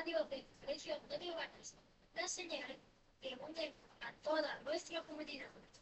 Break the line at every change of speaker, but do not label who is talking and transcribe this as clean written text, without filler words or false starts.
radio de Colegio Antonio Ganas, la señal que une a toda nuestra comunidad.